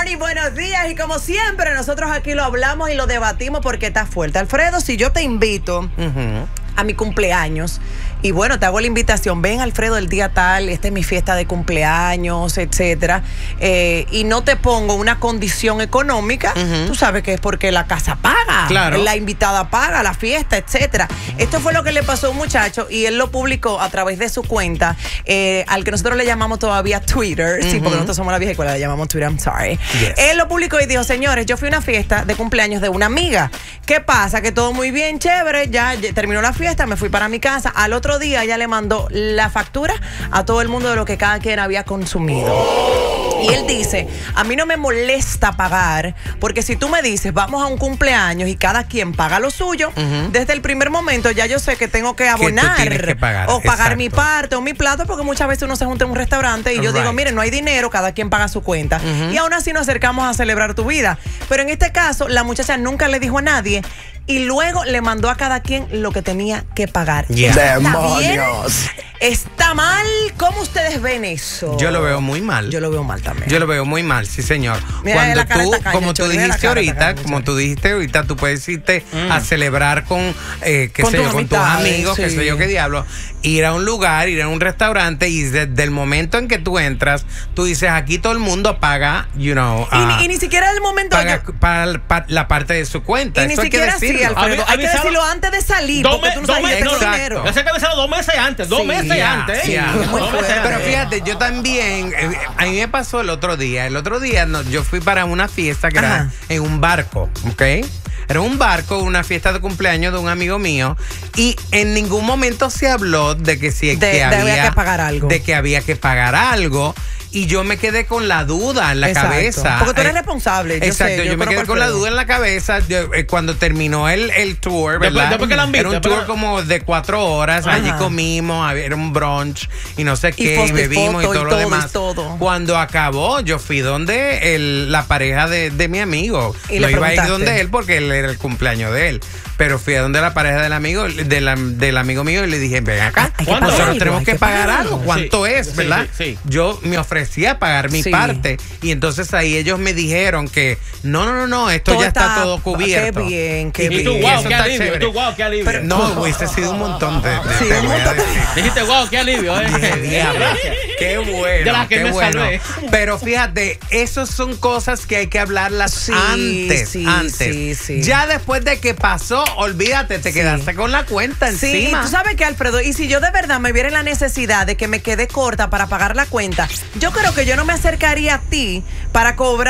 morning, buenos días. Y como siempre, nosotros aquí lo hablamos y lo debatimos porque está fuerte. Alfredo, si yo te invito a mi cumpleaños, y bueno, te hago la invitación, ven Alfredo el día tal, esta es mi fiesta de cumpleaños, etcétera, y no te pongo una condición económica, tú sabes que es porque la casa paga, claro, la invitada paga, la fiesta, etcétera. Esto fue lo que le pasó a un muchacho y él lo publicó a través de su cuenta, al que nosotros le llamamos todavía Twitter, sí, porque nosotros somos la vieja escuela, le llamamos Twitter, I'm sorry. Yes. Él lo publicó y dijo, señores, yo fui a una fiesta de cumpleaños de una amiga. ¿Qué pasa? Que todo muy bien, chévere, ya terminó la fiesta, me fui para mi casa. Al otro día ella le mandó la factura a todo el mundo de lo que cada quien había consumido. Y él dice, a mí no me molesta pagar, porque si tú me dices, vamos a un cumpleaños y cada quien paga lo suyo, desde el primer momento ya yo sé que tengo que abonar que pagar, o pagar exacto, mi parte o mi plato, porque muchas veces uno se junta en un restaurante y yo digo, miren, no hay dinero, cada quien paga su cuenta. Y aún así nos acercamos a celebrar tu vida. Pero en este caso, la muchacha nunca le dijo a nadie y luego le mandó a cada quien lo que tenía que pagar. ¿Está bien? ¿Está mal? ¿Cómo ustedes ven eso? Yo lo veo muy mal. Yo lo veo mal también. Yo lo veo muy mal, sí, señor. Mira, Cuando tú, tacaño, como tú dijiste ahorita, tú puedes irte a celebrar con, con tus amigos, qué sé yo qué diablo, ir a un lugar, ir a un restaurante y desde el momento en que tú entras, tú dices, aquí todo el mundo paga, you know. Y ni siquiera el momento paga la parte de su cuenta. Y ni siquiera así, Alfredo. Hay que decirlo antes de salir, porque tú no sabes que dinero. Yo sé que avisaron 2 meses antes, 2 meses antes. Pero fíjate, yo también, a mí me pasó el otro día. Yo fui para una fiesta que era en un barco, ¿ok? Era un barco, una fiesta de cumpleaños de un amigo mío, y en ningún momento se habló de que había que pagar algo. De que había que pagar algo. Y yo me quedé con la duda en la cabeza. Porque tú eres responsable. Yo me quedé con la duda en la cabeza cuando terminó el tour, ¿verdad? Después que la han visto, era un tour como de 4 horas. Allí comimos, era un brunch y no sé qué, y bebimos y todo lo demás. Cuando acabó, yo fui donde la pareja de mi amigo. Y no iba a ir donde él porque él era el cumpleaños de él. Pero fui a donde la pareja del amigo mío y le dije, ven acá, nosotros tenemos que pagar algo. ¿Cuánto es, verdad? Sí. Yo me ofrecí a pagar mi parte y entonces ahí ellos me dijeron que no, esto ya está todo cubierto. Qué bien. Y tú, wow, qué alivio. Tú, wow, qué alivio. Pero, no, hubiese sido un montón de Dijiste, wow, qué alivio. Qué bueno. De la que me salvé. Pero fíjate, esas son cosas que hay que hablarlas antes. Sí. Ya después de que pasó, olvídate, te quedaste con la cuenta encima. Sí, tú sabes que, Alfredo, y si yo de verdad me viera en la necesidad de que me quede corta para pagar la cuenta, yo creo que yo no me acercaría a ti para cobrar